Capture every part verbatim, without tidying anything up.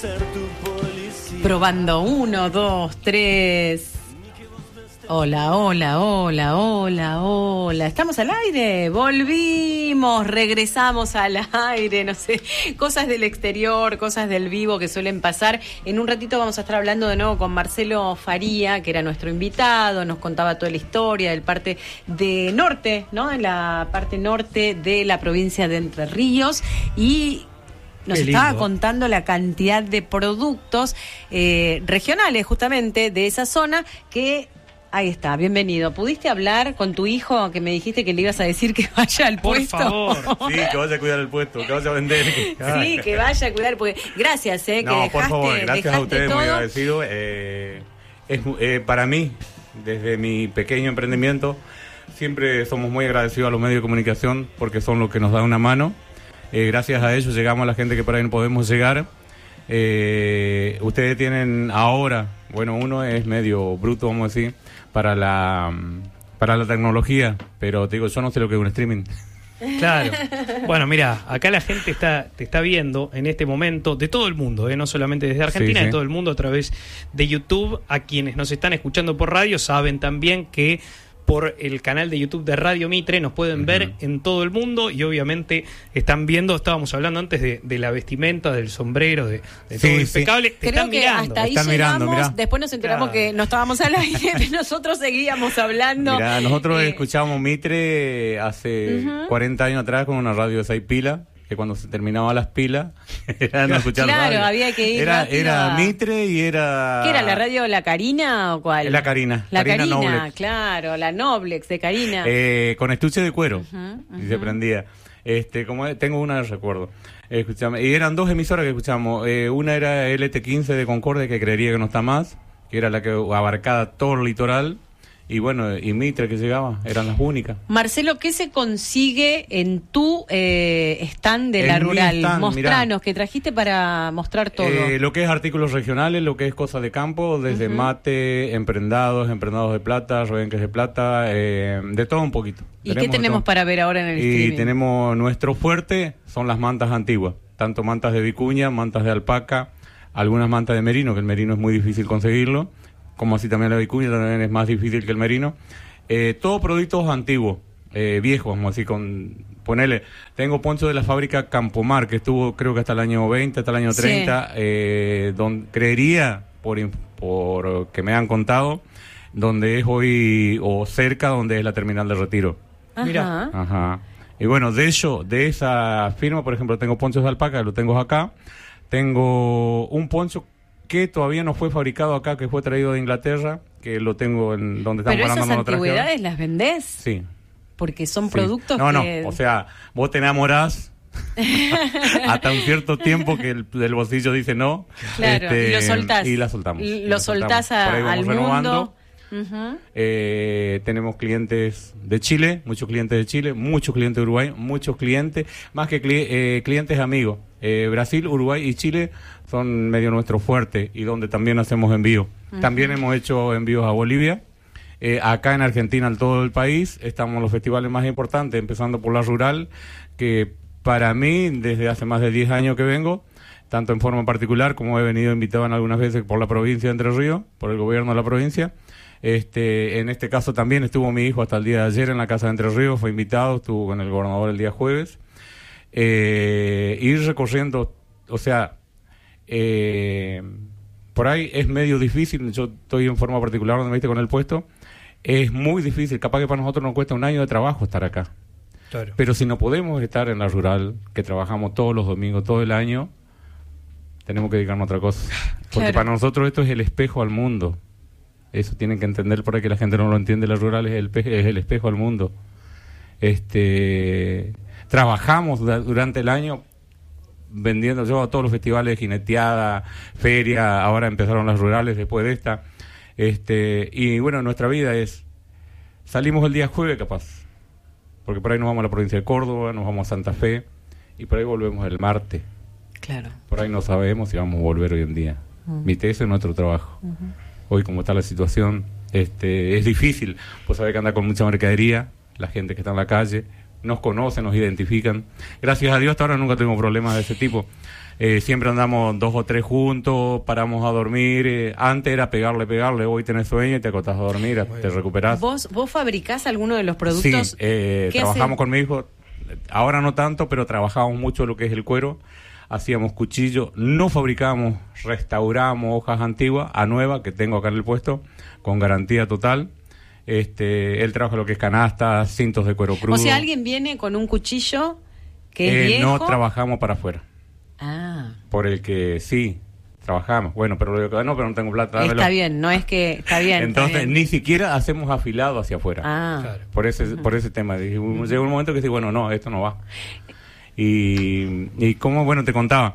Probando, uno, dos, tres. Hola, hola, hola, hola, hola. ¿Estamos al aire? Volvimos, regresamos al aire, no sé, cosas del exterior, cosas del vivo que suelen pasar. En un ratito vamos a estar hablando de nuevo con Marcelo Faría, que era nuestro invitado, nos contaba toda la historia del parte de norte, ¿no? En la parte norte de la provincia de Entre Ríos, y nos estaba contando la cantidad de productos eh, regionales justamente de esa zona que... Ahí está, bienvenido. ¿Pudiste hablar con tu hijo que me dijiste que le ibas a decir que vaya al Por puesto? Por favor. Sí, que vaya a cuidar el puesto, que vaya a vender. Sí, que vaya a cuidar. Porque... Gracias, eh, no, que dejaste, por favor, gracias a ustedes, todo. muy agradecido. Eh, es, eh, para mí, desde mi pequeño emprendimiento, siempre somos muy agradecidos a los medios de comunicación porque son los que nos dan una mano. Eh, gracias a ellos llegamos a la gente que por ahí no podemos llegar. Eh, ustedes tienen ahora, bueno, uno es medio bruto, vamos a decir, para la para la tecnología, pero te digo, yo no sé lo que es un streaming. Claro. Bueno, mira, acá la gente está te está viendo en este momento de todo el mundo, ¿eh? No solamente desde Argentina, sí, sí. De todo el mundo a través de YouTube. A quienes nos están escuchando por radio saben también que por el canal de YouTube de Radio Mitre nos pueden uh-huh. ver en todo el mundo, y obviamente están viendo, estábamos hablando antes de, de la vestimenta, del sombrero, de, de sí, todo impecable. Sí. Te Creo están que mirando. hasta ahí están llegamos, mirando, mirá. Después nos enteramos claro. que no estábamos al aire, pero nosotros seguíamos hablando. Mirá, nosotros eh, escuchábamos Mitre hace uh-huh. cuarenta años atrás con una radio de seis pilas, que cuando se terminaban las pilas era no escuchar claro, radio. Había que ir era, rápido era a... Mitre y era... ¿Qué era, la radio La Carina o cuál? La Carina. La Carina, Carina, Noblex. Claro, la Noblex de Carina. Eh, con estuche de cuero, uh-huh, uh-huh. y se prendía. Este, como tengo una, recuerdo. Eh, escuchamos, y eran dos emisoras que escuchamos. Eh, una era L T quince de Concordia, que creería que no está más, que era la que abarcaba todo el litoral. Y bueno, y Mitre que llegaba, eran las únicas. Marcelo, ¿qué se consigue en tu eh, stand de en la rural? Stand, Mostranos, mirá, que trajiste para mostrar todo. Eh, lo que es artículos regionales, lo que es cosas de campo, desde uh-huh. mate, emprendados, emprendados de plata, rebenques de plata, eh, de todo un poquito. ¿Y tenemos qué tenemos para ver ahora en el y streaming? Y tenemos nuestro fuerte, son las mantas antiguas, tanto mantas de vicuña, mantas de alpaca, algunas mantas de merino, que el merino es muy difícil conseguirlo, como así también la vicuña también es más difícil que el merino. Eh, todos productos antiguos, eh, viejos, como así con... Ponele, tengo poncho de la fábrica Campomar, que estuvo creo que hasta el año veinte, hasta el año treinta, sí. eh, donde creería, por, por que me han contado, donde es hoy, o cerca donde es la terminal de Retiro. Ajá. Mira. Ajá. Y bueno, de hecho, de esa firma, por ejemplo, tengo ponchos de alpaca, lo tengo acá. Tengo un poncho que todavía no fue fabricado acá, que fue traído de Inglaterra, que lo tengo en donde estamos hablando. ¿Pero esas antigüedades trajeron. Las vendés? Sí. Porque son sí. productos no, que... No, o sea, vos te enamorás hasta un cierto tiempo que el, el bolsillo dice no. Claro, este, y lo soltás. Y la soltamos. Y lo la soltás soltamos. a, al renovando. mundo. Uh-huh. Eh, tenemos clientes de Chile, muchos clientes de Chile, muchos clientes de Uruguay, muchos clientes, más que cli- eh, clientes amigos. Eh, Brasil, Uruguay y Chile son medio nuestro fuerte y donde también hacemos envío. Uh-huh. También hemos hecho envíos a Bolivia. Eh, acá en Argentina, en todo el país, estamos en los festivales más importantes, empezando por la rural, que para mí, desde hace más de diez años que vengo, tanto en forma particular como he venido invitado en algunas veces por la provincia de Entre Ríos, por el gobierno de la provincia. Este, en este caso también estuvo mi hijo hasta el día de ayer en la Casa de Entre Ríos, fue invitado, estuvo con el gobernador el día jueves. Eh, ir recorriendo, o sea, eh, por ahí es medio difícil, yo estoy en forma particular donde me viste con el puesto, es muy difícil, capaz que para nosotros nos cuesta un año de trabajo estar acá. Claro. Pero si no podemos estar en la rural, que trabajamos todos los domingos, todo el año, tenemos que dedicarnos a otra cosa. Porque claro. Para nosotros esto es el espejo al mundo. Eso tienen que entender, por ahí que la gente no lo entiende, la rural es el, pe- es el espejo al mundo. Este, trabajamos da- durante el año vendiendo, yo a todos los festivales, jineteada, feria, ahora empezaron las rurales después de esta. Este, y bueno, nuestra vida es, salimos el día jueves capaz, porque por ahí nos vamos a la provincia de Córdoba, nos vamos a Santa Fe, y por ahí volvemos el martes. Claro. Por ahí no sabemos si vamos a volver hoy en día. Uh-huh. Mi tesis es nuestro trabajo. Uh-huh. Hoy como está la situación, este, es difícil, pues saber que anda con mucha mercadería, la gente que está en la calle, nos conocen, nos identifican. Gracias a Dios hasta ahora nunca tuvimos problemas de ese tipo. Eh, siempre andamos dos o tres juntos, paramos a dormir. Eh, antes era pegarle, pegarle, hoy tenés sueño y te acostás a dormir, te recuperás. ¿Vos, vos fabricás alguno de los productos? Sí, eh, trabajamos hacen? con mi hijo, ahora no tanto, pero trabajamos mucho lo que es el cuero. Hacíamos cuchillos, no fabricamos, restauramos hojas antiguas a nuevas que tengo acá en el puesto, con garantía total. Este, él trabaja lo que es canastas, cintos de cuero crudo. O sea, alguien viene con un cuchillo que es eh, viejo. No trabajamos para afuera. Ah. Por el que sí, trabajamos. Bueno, pero lo digo que no, pero no tengo plata. Dámelo. Está bien, no es que está bien. Entonces, está bien. ni siquiera hacemos afilado hacia afuera. Ah. Claro. Por ese, uh-huh. por ese tema. Dije, uh-huh. Llega un momento que dice, bueno, no, esto no va. Y, y como, bueno, te contaba.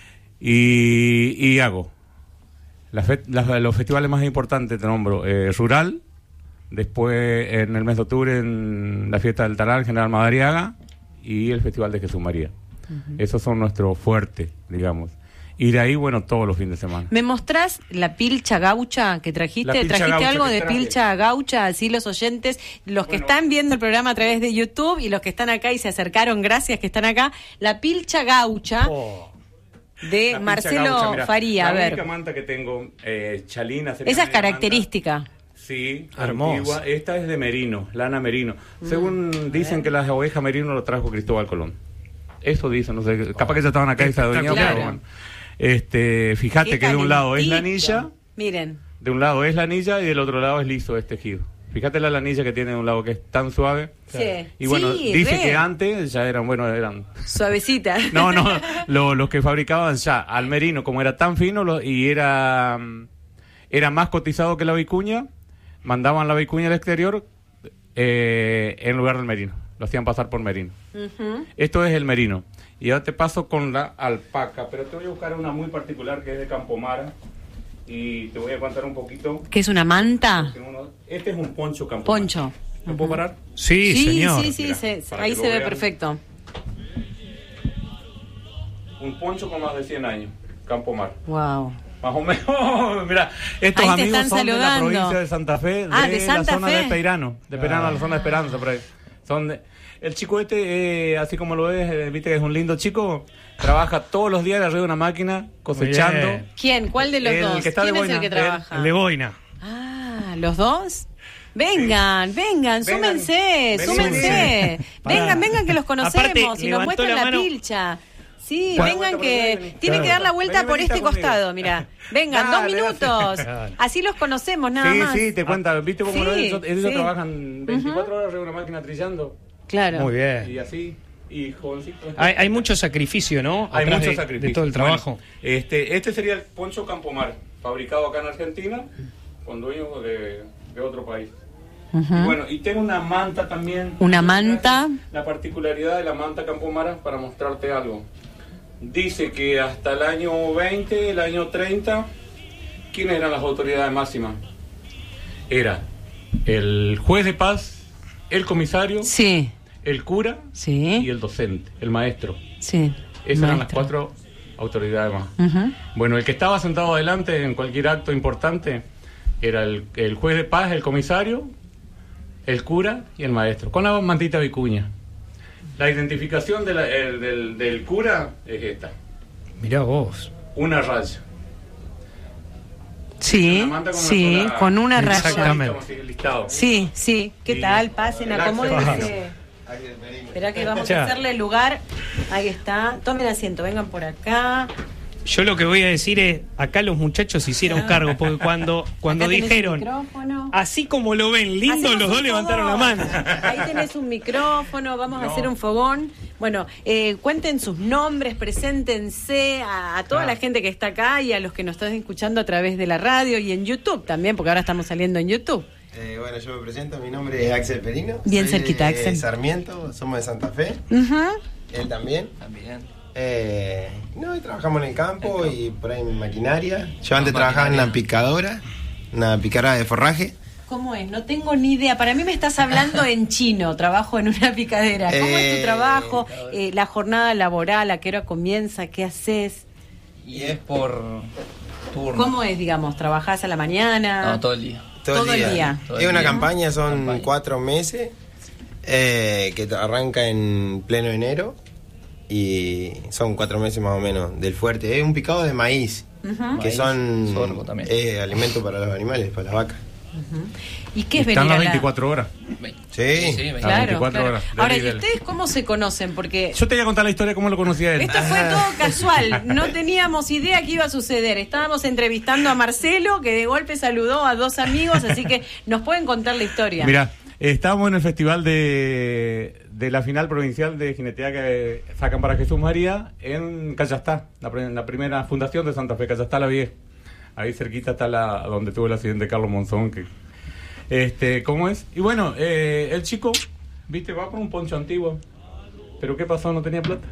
Y, y hago la fe, la, los festivales más importantes, te nombro, eh, Rural, después en el mes de octubre en la fiesta del Talar, General Madariaga, y el Festival de Jesús María. Uh-huh. Esos son nuestros fuertes, digamos. Y de ahí, bueno, todos los fines de semana. ¿Me mostrás la pilcha gaucha que trajiste? ¿Trajiste algo de traje. pilcha gaucha? Así los oyentes, los bueno, que están viendo el programa a través de YouTube y los que están acá y se acercaron, gracias que están acá. La pilcha gaucha oh. de Marcelo gaucha, mira, Faría. A ver. La única manta que tengo, eh, chalina. Esa es característica. Manta. Sí, hermosa. Esta es de merino, lana merino. Mm. Según dicen que las ovejas merino lo trajo Cristóbal Colón. Eso dicen, no sé, oh. capaz que ya estaban acá y se adueñaron, pero bueno. Este, fíjate que de un lado es la anilla, miren, de un lado es la anilla y del otro lado es liso, es tejido. Fíjate la lanilla que tiene de un lado que es tan suave. Sí. Y bueno, sí, dice re. que antes ya eran, bueno, eran suavecita. No, no, lo, los que fabricaban ya al merino, como era tan fino lo, y era era más cotizado que la vicuña, mandaban la vicuña al exterior eh, en lugar del merino. Lo hacían pasar por merino. Uh-huh. Esto es el merino. Y ahora te paso con la alpaca, pero te voy a buscar una muy particular que es de Campomara y te voy a contar un poquito. ¿Qué es una manta? Uno, este es un poncho Campomara. Poncho. ¿Me uh-huh. puedo parar? Sí, sí señor. Sí, sí, Mirá, se, ahí se ve vean. Perfecto. Un poncho con más de cien años, Campomara. Wow. Más o menos, mira, estos ahí amigos son saludando. de la provincia de Santa Fe, ah, de, de Santa la zona Fe. de Peirano, de Peirano ah. a la zona de Esperanza, por ahí. Son de, el chico este, eh, así como lo ves, eh, viste que es un lindo chico, trabaja todos los días arriba de una máquina, cosechando. ¿Quién? ¿Cuál de los el dos? Que está ¿Quién de es boina, el que trabaja? El de boina. Ah, ¿los dos? Vengan, sí. vengan, vengan, súmense, vengan, súmense. Vengan, vengan que los conocemos. Aparte, y nos muestran la, la pilcha. Sí, bueno, vengan que tienen claro. que dar la vuelta vení, por este conmigo. Costado, mira. Vengan, dale, dos minutos. Dale. Así los conocemos, nada sí, más. Sí, sí, te cuenta. ¿Viste cómo sí, lo ellos, ellos sí. trabajan veinticuatro uh-huh. horas arriba de una máquina trillando? Claro. Muy bien. Y así, y jovencito. Hay, hay mucho sacrificio, ¿no? Hay Atrás mucho de, sacrificio. de todo el trabajo. Bueno, este, este sería el poncho Campomar, fabricado acá en Argentina, con dueños de, de otro país. Uh-huh. Y bueno, y tengo una manta también. ¿Una manta? La particularidad de la manta Campomara, para mostrarte algo. Dice que hasta el año veinte, el año treinta, ¿quiénes eran las autoridades máximas? Era el juez de paz, el comisario, sí. el cura sí. y el docente, el maestro. Sí. Esas maestro. eran las cuatro autoridades más. Uh-huh. Bueno, el que estaba sentado adelante en cualquier acto importante era el, el juez de paz, el comisario, el cura y el maestro, con la mantita vicuña. La identificación de la, el, del, del cura es esta. Mirá vos. Una raya. Sí, con sí, sola, con una raya. Exactamente. Sí, sí. ¿Qué y tal? Pasen, acomódense. Espera que vamos a hacerle lugar. Ahí está. Tomen asiento, vengan por acá. Yo lo que voy a decir es, acá los muchachos se hicieron cargo, porque cuando, cuando dijeron, así como lo ven, lindo, hacemos los dos levantaron la mano. Ahí tenés un micrófono, vamos no. a hacer un fogón. Bueno, eh, cuenten sus nombres, preséntense a, a toda ah. la gente que está acá y a los que nos están escuchando a través de la radio y en YouTube también, porque ahora estamos saliendo en YouTube. Eh, bueno, yo me presento, mi nombre es Axel Perino. Bien cerquita, de Axel. Sarmiento, somos de Santa Fe. Uh-huh. Él también. También. Eh, no, trabajamos en el campo y por ahí en maquinaria. Yo antes trabajaba en una picadora, una picadora de forraje. ¿Cómo es? No tengo ni idea. Para mí me estás hablando en chino. Trabajo en una picadera. ¿Cómo eh, es tu trabajo? Eh, la jornada laboral, ¿a qué hora comienza? ¿Qué haces? Y es por turno. ¿Cómo es, digamos? ¿Trabajás a la mañana? No, todo el día. Todo, todo el día. día. Todo el día. Es una campaña, son campaña. cuatro meses. Eh, que arranca en pleno enero y son cuatro meses más o menos del fuerte. Es un picado de maíz, uh-huh. que maíz, son sorgo también. Eh, alimento para los animales, para las vacas. Uh-huh. ¿Y qué es Están venir las a la... veinticuatro horas. Sí, sí, claro, veinticuatro claro. horas. Ahora, ¿y Deli, ustedes cómo se conocen? Porque yo te voy a contar la historia de cómo lo conocía él. esto fue todo casual, no teníamos idea que iba a suceder. Estábamos entrevistando a Marcelo, que de golpe saludó a dos amigos, así que nos pueden contar la historia. Mira, estábamos en el festival de, de la final provincial de jineteada que sacan para Jesús María en Callastá, la, la primera fundación de Santa Fe, Callastá la Vieja. Ahí cerquita está la donde tuvo el accidente de Carlos Monzón, que este, ¿cómo es? Y bueno, eh, el chico, viste, va con un poncho antiguo. Pero ¿qué pasó? No tenía plata.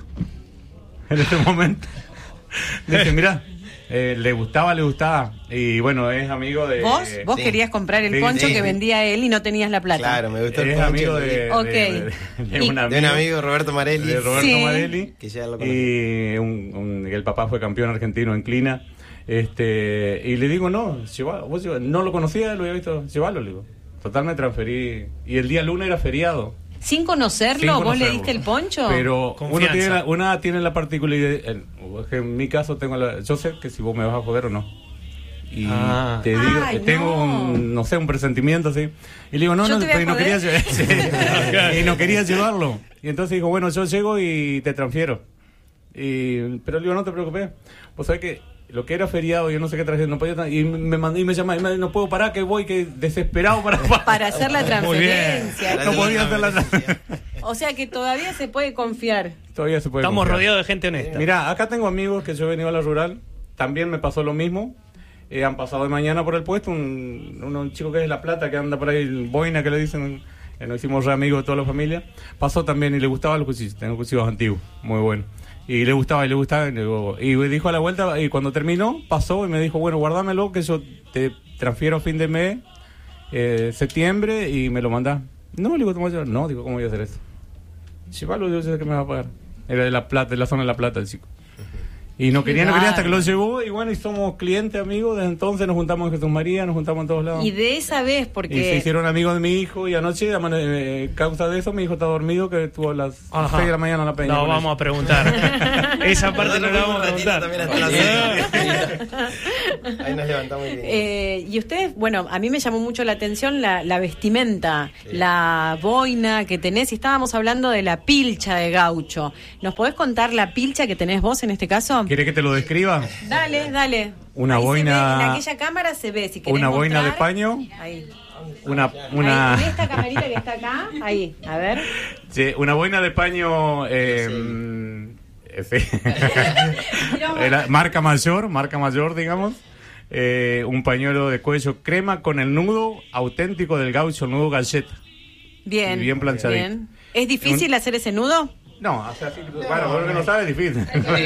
En ese momento. Dice, mira, eh, le gustaba, le gustaba. Y bueno, es amigo de... ¿Vos? ¿Vos sí. querías comprar el Sí, poncho sí. que vendía él y no tenías la plata? Claro, me gustó el Es poncho. amigo de, de, Ok. de, de, de Y- un De amigo, un amigo, Roberto Marelli. de Roberto Sí. Marelli. Que ya lo conocí. Y un, un- el papá fue campeón argentino en Clina. Este, y le digo, no, lleva, vos lleva, no lo conocía, lo había visto, llévalo, le digo. Total, me transferí. Y el día lunes era feriado. ¿Sin conocerlo? Sin ¿Vos le conocerlo. diste el poncho? Pero uno Confianza. tiene la, una tiene la particularidad, en, en mi caso tengo la, yo sé que si vos me vas a joder o no. Y Ah. te digo, Ay, tengo no. un, no sé, un presentimiento así. Y le digo, no, ¿Yo no, te voy a y no quería joder? lle- y no quería llevarlo. Y entonces dijo, bueno, yo llego y te transfiero. Y, pero le digo, no te preocupes. Vos sabés que lo que era feriado, yo no sé qué traje, no podía tra- y me mandó y me llama, y me, no puedo parar, que voy, que desesperado para Para hacer la Muy bien. transferencia. No podía hacer la O sea que todavía se puede confiar. Todavía se puede Estamos confiar. rodeados de gente honesta. Mira, acá tengo amigos que yo he venido a la rural, también me pasó lo mismo. Eh, han pasado de mañana por el puesto, un, un, un chico que es de La Plata, que anda por ahí, boina, que le dicen, que nos hicimos re amigos de toda la familia. Pasó también y le gustaban los cuchillos, tengo cuchillos antiguos, muy buenos. Y le gustaba, y le gustaba, y, le digo- y me dijo a la vuelta, y cuando terminó, pasó y me dijo, bueno, guárdamelo, que yo te transfiero a fin de mes, eh, septiembre, y me lo mandás. No, le digo, ¿cómo voy a llevar? No, digo, ¿cómo voy a hacer eso? Llévalo, yo sé que me va a pagar. Era de La Plata, de la zona de La Plata el chico. Y no quería, no quería hasta que lo llevó, y bueno, y somos clientes, amigos, desde entonces nos juntamos en Jesús María, nos juntamos en todos lados. Y de esa vez, Y se porque hicieron amigos de mi hijo, y anoche, a man- eh, causa de eso, mi hijo está dormido, que estuvo a las Ajá. seis de la mañana en la peña. No, con vamos él. a preguntar. Esa parte no la vamos a Ratito preguntar. también hasta las seis. Ahí nos levantamos y eh, y ustedes, bueno, a mí me llamó mucho la atención la, la vestimenta, la boina que tenés, y estábamos hablando de la pilcha de gaucho. ¿Nos podés contar la pilcha que tenés vos en este caso? ¿Querés que te lo describa? Dale, dale. Una Ahí se boina- ve, en aquella cámara se ve, si querés Una boina de mostrar. paño, Ahí. una, una, Ahí, en esta camarita que está acá, ahí, a ver. sí, una boina de paño, eh, eh, sí. Era marca mayor, marca mayor, digamos. Eh, un pañuelo de cuello crema con el nudo auténtico del gaucho, el nudo galleta. Bien. Y bien planchadito. Bien. ¿Es difícil hacer ese nudo? No, hace así, bueno, vos que no sabes, es difícil.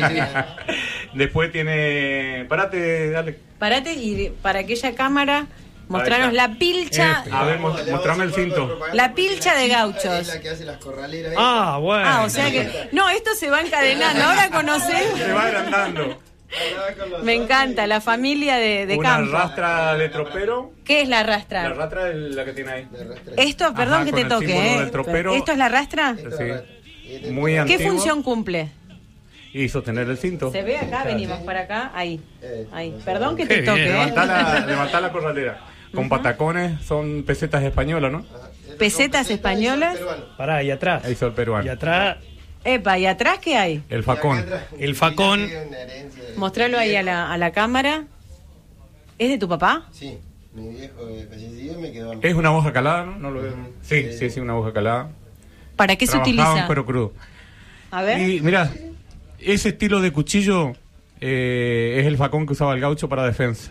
Después tiene, parate, dale. Parate y para aquella cámara mostranos Ahí está. la pilcha, Este. A ver, mo- mostrame el cinto. la pilcha de gauchos. Es la que hace las corraleras. Ah, bueno. Ah, o sea que... No, esto se va encadenando. Ahora conocés... Se va agrandando. Me encanta, la familia de, de Una campo. rastra de tropero. ¿Qué es la La rastra? rastra es la que tiene ahí. Esto, perdón Ajá, que con te el toque, símbolo ¿eh? del tropero. ¿Esto es la rastra? Sí. Muy ¿Qué antiguo. función cumple? Y sostener el cinto. Se ve acá, venimos para acá, ahí. Ahí. Perdón que Qué te toque, bien. ¿eh? Levantá la, levantá la corralera. Con patacones, son pesetas españolas, ¿no? Pesetas españolas. Pará, y atrás. Ahí hizo el Y peruano. atrás, Epa, ¿y atrás qué hay? El facón. el facón. Mostralo ahí a la, a la cámara. ¿Es de tu papá? Sí, mi viejo eh, falleció y me quedó. Es una hoja calada, ¿no? ¿No lo veo? Sí, sí, sí, una hoja calada. ¿Para qué se Trabajaba utiliza? en cuero crudo. A ver. Y mira, ese estilo de cuchillo eh, es el facón que usaba el gaucho para defensa.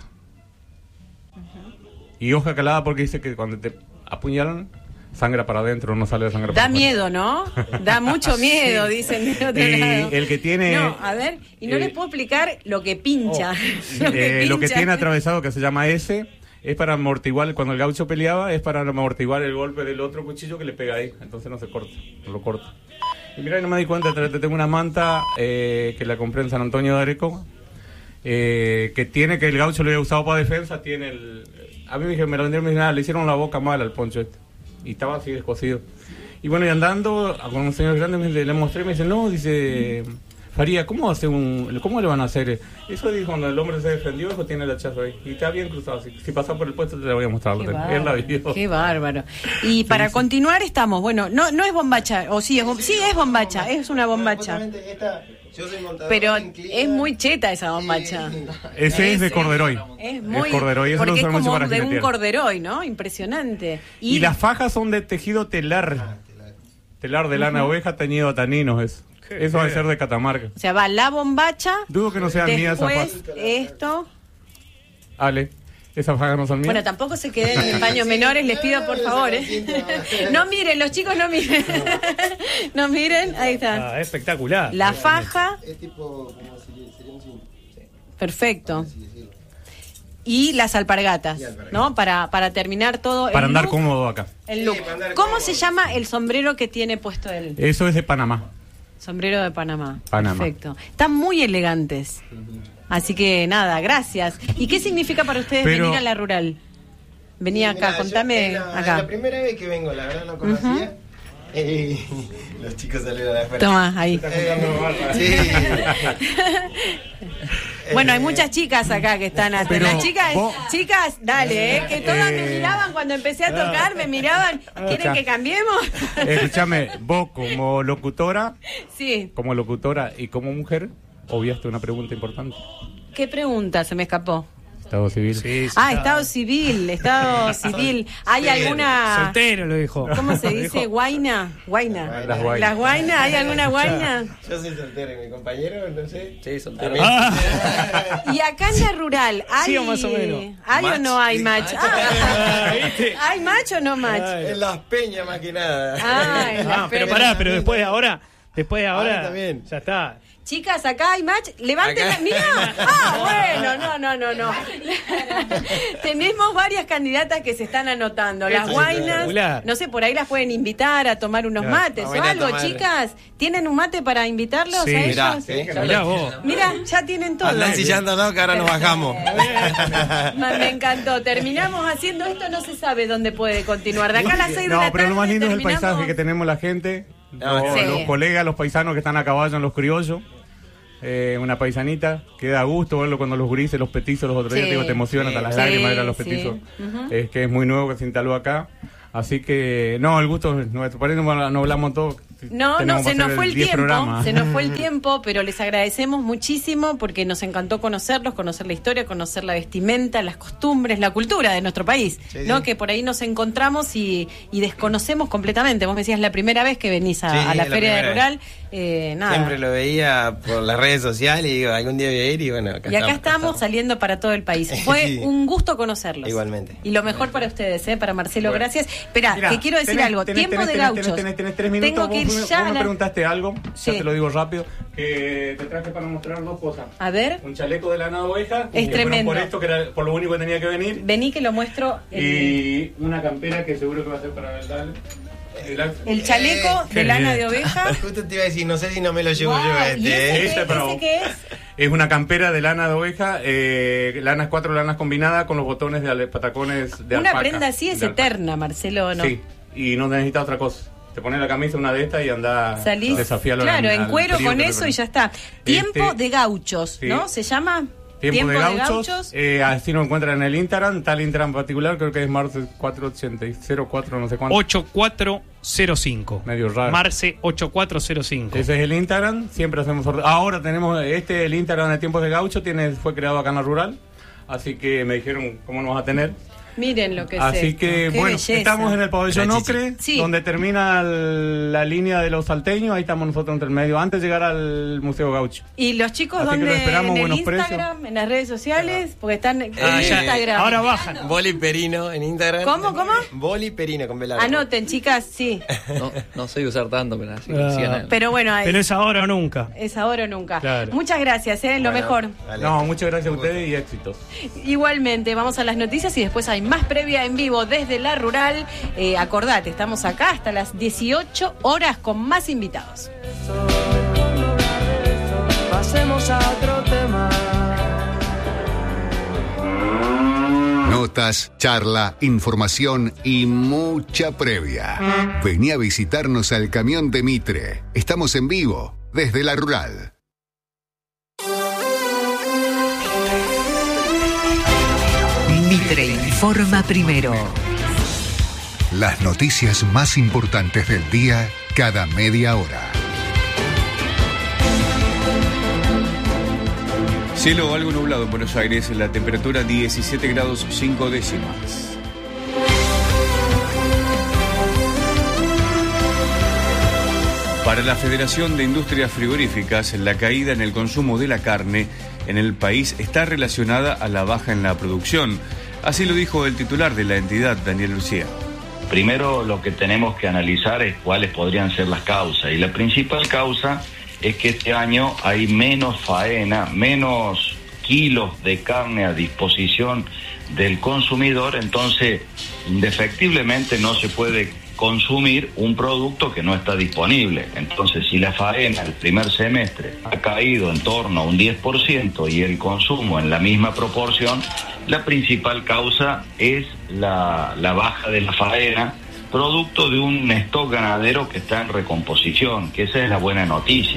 Y hoja calada porque dice que cuando te apuñalan, sangra para adentro, no sale de sangre para Da afuera. miedo, ¿no? Da mucho miedo, dicen de otro Y lado. el que tiene- No, a ver, y no eh, les puedo explicar lo que pincha. Eh, lo que pincha. tiene atravesado, que se llama S, es para amortiguar, cuando el gaucho peleaba, es para amortiguar el golpe del otro cuchillo que le pega ahí. Entonces no se corta, no lo corta. Y mira, no me di cuenta, te tengo una manta eh, que la compré en San Antonio de Areco, eh, que tiene, que el gaucho lo había usado para defensa, tiene el... A mí me dijeron, me lo vendieron, me dijeron, "Ah, le hicieron la boca mal al poncho este". Y estaba así descosido. Y bueno, y andando con un señor grande me- le mostré y me dice, no, dice, Faría, ¿cómo hace un, cómo le van a hacer? Eso dijo cuando el hombre se defendió, eso tiene el hachazo ahí. Y está bien cruzado. Si, si pasa por el puesto te lo voy a mostrar. Qué Él la bárbaro, vio. qué bárbaro. Y para sí. continuar estamos, bueno, no no es bombacha, o sí es bom- sí es bombacha, es una bombacha. Justamente esta, yo soy montador Pero en clima. es muy cheta esa bombacha. Sí. Ese es de corderoy. Es muy corderoy, eso lo porque es usan mucho como para de un jinetear. corderoy, ¿no? Impresionante. Y las fajas son de tejido telar. Telar de lana oveja teñido a taninos. Eso, Qué eso va a bien. ser de Catamarca. O sea, va la bombacha, Dudo que no sean mías esas después fajas. esto. Ale, esas fajas no son mías. Bueno, tampoco se queden en baños menores, les pido por favor. ¿eh? No miren, los chicos no miren. No miren, ahí está. Ah, espectacular. La faja, Es tipo, como si sería un cinto. perfecto. Y las alpargatas, ¿no? Para, para terminar todo. Para el andar look, cómodo acá. el look. Sí, para andar ¿Cómo cómodo. se llama el sombrero que tiene puesto él? Eso es de Panamá. Sombrero de Panamá. Panamá. Perfecto. Están muy elegantes. Así que nada, gracias. ¿Y qué significa para ustedes Pero- venir a la rural? Vení Sí, acá, mirá, yo- contame es la, es acá. la primera vez que vengo, la verdad no conocía. Eh, los chicos salieron de afuera. Toma, ahí. Eh, sí. Bueno, hay Eh, muchas chicas acá que están atrás. Pero Las chicas, vos- chicas, dale, eh, que todas me Eh, miraban cuando empecé a tocar, me miraban. ¿Quieren escucha. que cambiemos? Escúchame, vos como locutora, Sí. como locutora y como mujer, obviaste una pregunta importante. ¿Qué pregunta? Se me escapó. Estado civil. Sí, sí, Ah, está. estado civil, estado civil. ¿Hay alguna... Soltero lo dijo. ¿Cómo se Lo dice? dijo. ¿Guaina? ¿Guaina? Las guainas. ¿Las guainas? ¿Hay alguna guaina? Yo soy soltero y mi compañero, no sé. Sí, soltero. Ah, Y acá en la rural, ¿hay, Sí, o más o menos. ¿hay o Match. no hay Sí, match? match. Ah, ¿viste? ¿hay match o no match? En las peñas más que nada. Ah, en las Ah, pero peñas. pará, pero después de ahora, después de ahora, Ahora también. ya está. Chicas, acá hay match. Levanten Acá. la. Mirá. Ah, bueno, no, no, no, no. Tenemos varias candidatas que se están anotando. Las Eso es guainas. espectacular. No sé, por ahí las pueden invitar a tomar unos Claro. mates Vamos o a ir a algo, tomar. chicas. ¿Tienen un mate para invitarlos Sí. a ellos? Mirá, ¿sí? Mirá vos. Mira, ya tienen todo. Andan sillando, ¿no? Que ahora nos bajamos. Ma- Me encantó. Terminamos haciendo esto, no se sabe dónde puede continuar. De acá a las seis de No, la tarde. pero lo más lindo es el terminamos- paisaje que tenemos la gente, No, los, sí. los colegas, los paisanos que están a caballo en los criollos. Eh, una paisanita, que da gusto verlo cuando los gurises, los petizos, los otros días Sí. te digo, te emociona Sí. hasta las Sí, lágrimas ver a los sí. petizos. Ujú. Es que es muy nuevo que se instaló acá. Así que, no, el gusto es nuestro. Por eso no no hablamos todo. No, no, Tenemos se que nos hacer fue el diez tiempo, programas. se nos fue el tiempo, pero les agradecemos muchísimo porque nos encantó conocerlos, conocer la historia, conocer la vestimenta, las costumbres, la cultura de nuestro país, Sí, ¿no? sí. Que por ahí nos encontramos y, y desconocemos completamente. Vos me decías la primera vez que venís a, Sí, a la la Feria de primera Rural, eh, nada. Siempre lo veía por las redes sociales y digo, algún día voy a ir y bueno, acá Y acá estamos saliendo para todo el país. Fue Sí. un gusto conocerlos. Igualmente. Y lo mejor para ustedes, ¿eh? Para Marcelo, gracias. Espera, Mirá, que quiero decir tenés- algo. tenés- Tiempo tenés- de tenés- gauchos. tenés- tenés- tenés tres minutos. Tengo que ir vos, vos ya. a me la- preguntaste algo, Sí. ya te lo digo rápido, que te traje para mostrar dos cosas. A ver, Un chaleco de lana de oveja, Es que fueron tremendo. por esto, que era por lo único que tenía que venir. vení que lo muestro. El, Y una campera que seguro que va a ser para el Dale. El, el chaleco Eh, de qué lana bien. de oveja. Justo te iba a decir, no sé si no me lo llevo Guau, yo a ¿y este. ese, ¿eh? qué, Este, pero- ese qué es? Es una campera de lana de oveja, eh, lanas cuatro lanas combinadas con los botones de ale- patacones de Una alpaca. prenda así es De alpaca. eterna, Marcelo, ¿no? Sí, y no necesitas otra cosa. Te pones la camisa una de estas y andás Salís, desafialo claro, al- en al cuero frío con que te eso y permite. ya está. Tiempo Este, de gauchos, sí. ¿no? ¿Se llama? Tiempo, de gauchos, eh, así nos encuentran en el Instagram, tal Instagram particular, creo que es Marce cuatro ochenta cero cuatro, no sé cuánto. ocho cuatro cero cinco. Medio raro. Marce ocho cuatro cero cinco. Ese es el Instagram, siempre hacemos sorteo. Ahora tenemos este, el Instagram de Tiempos de Gaucho, tiene, fue creado acá en la Rural, así que me dijeron cómo nos vas a tener. Miren lo que es Así esto, que, qué bueno, belleza. estamos en el pabellón La chichi. Ocre, Sí. donde termina el- la línea de los salteños, ahí estamos nosotros entre el medio, antes de llegar al Museo Gaucho. ¿Y los chicos Así que dónde? lo esperamos, en el buenos Instagram, en las redes sociales, porque están en Ah, ya. Instagram. Ahora bajan. Boli Perino en Instagram. ¿Cómo, cómo? Boli Perino con velar. Anoten, chicas, sí. No, no sé usar tanto, pero así que Ah. sigan. Pero bueno, ahí- Pero es ahora o nunca. es ahora o nunca. Claro. Muchas gracias, ¿eh? Lo Bueno, mejor. dale. No, muchas gracias a ustedes y éxitos. Igualmente, vamos a las noticias y después hay más previa en vivo desde la Rural. Eh, acordate, estamos acá hasta las dieciocho horas con más invitados. Pasemos a otro tema. Notas, charla, información y mucha previa. Vení a visitarnos al Camión de Mitre. Estamos en vivo desde La Rural. Mitre informa primero. Las noticias más importantes del día cada media hora. Cielo algo nublado en Buenos Aires, la temperatura diecisiete grados cinco décimas. Para la Federación de Industrias Frigoríficas, la caída en el consumo de la carne en el país está relacionada a la baja en la producción. Así lo dijo el titular de la entidad, Daniel Lucía. Primero lo que tenemos que analizar es cuáles podrían ser las causas. Y la principal causa es que este año hay menos faena, menos kilos de carne a disposición del consumidor, entonces indefectiblemente no se puede consumir un producto que no está disponible. Entonces, si la faena el primer semestre ha caído en torno a un diez por ciento y el consumo en la misma proporción, la principal causa es la, la baja de la faena, producto de un stock ganadero que está en recomposición, que esa es la buena noticia.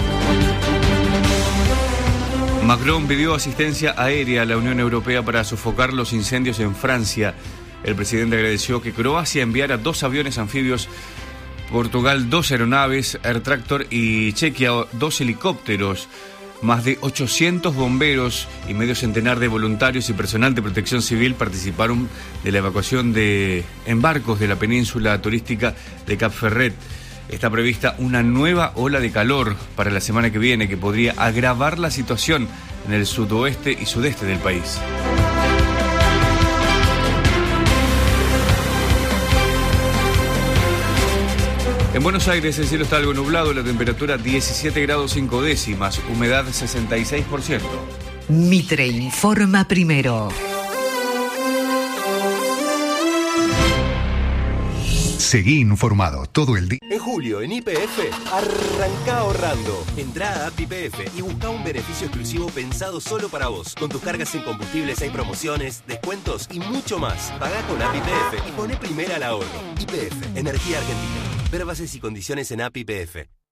Macron pidió asistencia aérea a la Unión Europea para sofocar los incendios en Francia. El presidente agradeció que Croacia enviara dos aviones anfibios, Portugal dos aeronaves, Air Tractor y Chequia dos helicópteros. Más de ochocientos bomberos y medio centenar de voluntarios y personal de protección civil participaron de la evacuación de embarcos de la península turística de Cap Ferret. Está prevista una nueva ola de calor para la semana que viene que podría agravar la situación en el sudoeste y sudeste del país. En Buenos Aires el cielo está algo nublado, la temperatura diecisiete grados cinco décimas, humedad sesenta y seis por ciento. Mitre informa primero. Seguí informado todo el día. En julio, en Y P F, arrancá ahorrando. Entrá a App Y P F y buscá un beneficio exclusivo pensado solo para vos. Con tus cargas en combustibles hay promociones, descuentos y mucho más. Pagá con App Y P F y poné primera al ahorro. Y P F, Energía Argentina. Ver bases y condiciones en App Y P F.